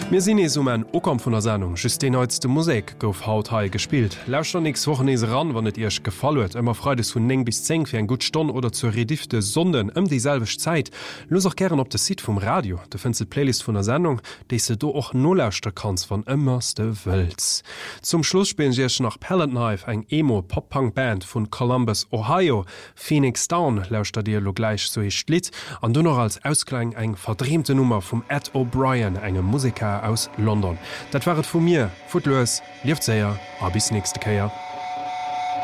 Mir sinn es en Okom vun der Sendung just den heutste Musik gouf haut hai gespielt. Lauscht nix wochennese ran, wann et Isch gefallet, immer freudes hunn 9 bis 10 fir en gut Stonn oder zur Redifte Sonden dieselveg Zeit. Los auch gern op de Site vum Radio. Du findst de Playlist vun der Sendung, déi se do och nolauuschte kannst van ëmmerste Wëz. Zum Schluss spielen sech nach Pallet Knife eng Emo-Pop-Punk-Band vun Columbus, Ohio. Phoenix Down lauscht Dir lo gleich so ich Lied, an du noch als Ausklang eng verdriemte Nummer vum Ed O'Brien, engem Musiker aus London. Dat waret vu mir, Footloos, lieft séier, a bis nächste Käier.